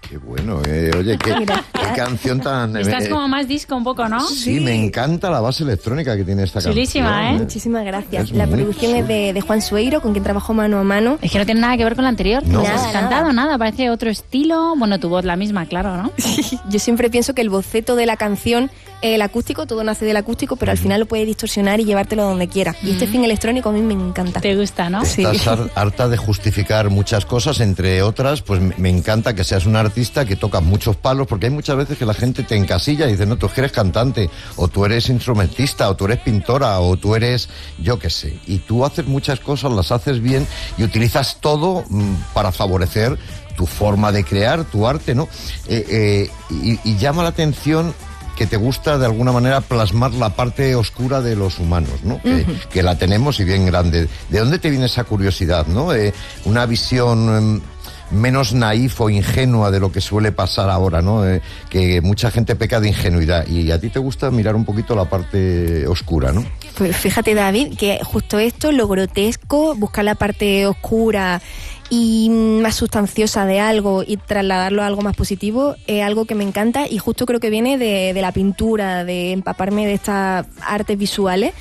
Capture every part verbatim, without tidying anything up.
Qué bueno, eh. Oye, qué, qué canción tan... Estás eh, como más disco un poco, ¿no? Sí, Sí, me encanta la base electrónica que tiene esta Chulísima, canción. ¿eh? Muchísimas gracias. Es La muy producción chula. es de, de Juan Sueiro, con quien trabajó mano a mano. Es que no tiene nada que ver con la anterior. No. No has Nada, cantado nada. nada, parece otro estilo. Bueno, tu voz la misma, claro, ¿no? Yo siempre pienso que el boceto de la canción, el acústico, todo nace del acústico, pero al final lo puedes distorsionar y llevártelo donde quieras. Y este fin electrónico a mí me encanta. Te gusta, ¿no? Sí. Estás har- harta de justificar muchas cosas, entre otras, pues me- me encanta que seas un artista que toca muchos palos, porque hay muchas veces que la gente te encasilla y dice, no, tú es que eres cantante, o tú eres instrumentista, o tú eres pintora, o tú eres, yo qué sé. Y tú haces muchas cosas, las haces bien y utilizas todo mm, para favorecer tu forma de crear, tu arte, ¿no? Eh, eh, y, y llama la atención que te gusta de alguna manera plasmar la parte oscura de los humanos, ¿no? Que, uh-huh. que la tenemos y bien grande. ¿De dónde te viene esa curiosidad, no? Eh, una visión eh, menos naif o ingenua de lo que suele pasar ahora, ¿no? Eh, que mucha gente peca de ingenuidad y a ti te gusta mirar un poquito la parte oscura, ¿no? Pues fíjate, David, que justo esto, lo grotesco, buscar la parte oscura y más sustanciosa de algo y trasladarlo a algo más positivo es algo que me encanta y justo creo que viene de, de la pintura, de empaparme de estas artes visuales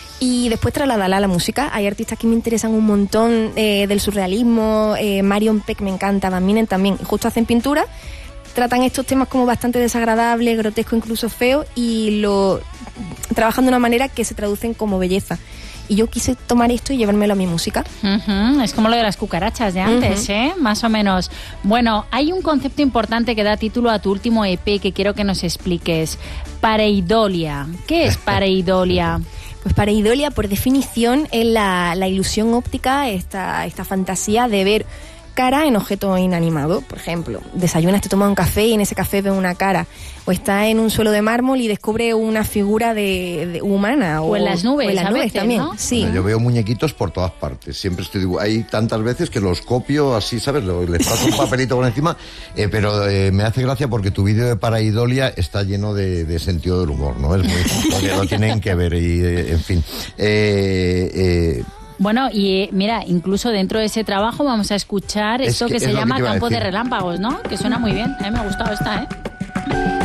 y después trasladarla a la música. Hay artistas que me interesan un montón eh, del surrealismo, eh, Marion Peck me encanta, Van Minen también, y justo hacen pintura, tratan estos temas como bastante desagradables, grotescos, incluso feos y lo trabajan de una manera que se traducen como belleza. Y yo quise tomar esto y llevármelo a mi música. Uh-huh. Es como lo de las cucarachas de antes, uh-huh. ¿eh? Más o menos. Bueno, hay un concepto importante que da título a tu último E P que quiero que nos expliques. Pareidolia. ¿Qué es pareidolia? Pues pareidolia, por definición, es la, la ilusión óptica, esta, esta fantasía de ver cara en objeto inanimado. Por ejemplo, desayunas, te tomas un café y en ese café ves una cara. O estás en un suelo de mármol y descubre una figura de, de humana. O, o en las nubes, o en las a nubes veces, también. ¿no? Sí. Bueno, yo veo muñequitos por todas partes. Siempre estoy digo, hay tantas veces que los copio así, ¿sabes? Les paso un papelito por encima, eh, pero eh, me hace gracia porque tu vídeo de Pareidolia está lleno de, de sentido del humor, ¿no? Es muy, porque lo tienen que ver y, eh, en fin. Eh, eh, Bueno, y mira, incluso dentro de ese trabajo vamos a escuchar Es esto que que, es se lo que llama te iba a Campo de decir. Relámpagos, ¿no? Que suena muy bien. A mí me ha gustado esta, ¿eh?